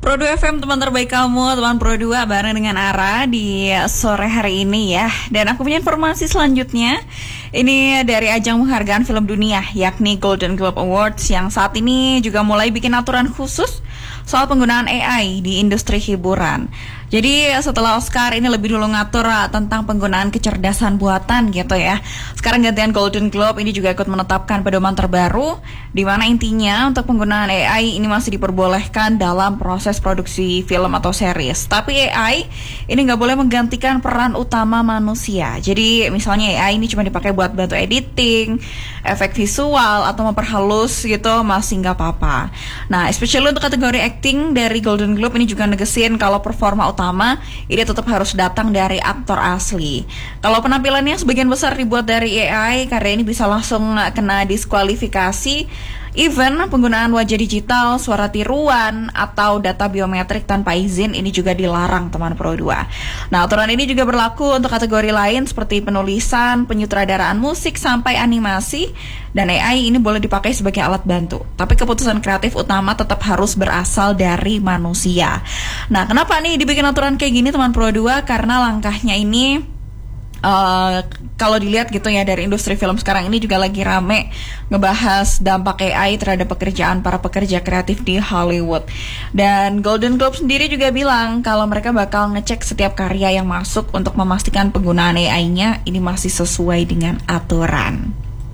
Pro 2 FM, teman terbaik kamu, teman Pro 2 bareng dengan Ara di sore hari ini ya. Dan aku punya informasi selanjutnya. Ini dari ajang penghargaan film dunia, yakni Golden Globe Awards, yang saat ini juga mulai bikin aturan khusus soal penggunaan AI di industri hiburan. Jadi setelah Oscar ini lebih dulu ngatur tentang penggunaan kecerdasan buatan gitu ya. Sekarang gantian Golden Globe ini juga ikut menetapkan pedoman terbaru, di mana intinya untuk penggunaan AI ini masih diperbolehkan dalam proses produksi film atau series. Tapi AI ini nggak boleh menggantikan peran utama manusia. Jadi misalnya AI ini cuma dipakai buat bantu editing, efek visual atau memperhalus gitu masih nggak apa-apa. Nah, especially untuk kategori acting dari Golden Globe ini juga negesin kalau performa utama ini tetap harus datang dari aktor asli. Kalau penampilannya sebagian besar dibuat dari AI, karya ini bisa langsung kena diskualifikasi. Even penggunaan wajah digital, suara tiruan, atau data biometrik tanpa izin ini juga dilarang, teman Pro 2. Nah, aturan ini juga berlaku untuk kategori lain seperti penulisan, penyutradaraan musik, sampai animasi. Dan AI ini boleh dipakai sebagai alat bantu. Tapi keputusan kreatif utama tetap harus berasal dari manusia. Nah, kenapa nih dibikin aturan kayak gini, teman Pro 2? Karena langkahnya ini kalau dilihat gitu ya, dari industri film sekarang ini juga lagi rame ngebahas dampak AI terhadap pekerjaan para pekerja kreatif di Hollywood. Dan Golden Globe sendiri juga bilang kalau mereka bakal ngecek setiap karya yang masuk untuk memastikan penggunaan AI-nya ini masih sesuai dengan aturan.